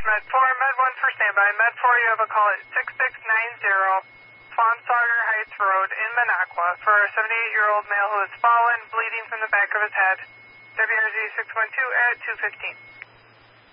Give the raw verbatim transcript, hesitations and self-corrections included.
Med four, Med one for standby. Med four, you have a call at six six nine zero Fonsauger Heights Road in Minocqua for a seventy-eight-year-old male who has fallen, bleeding from the back of his head. W R Z six one two at two fifteen.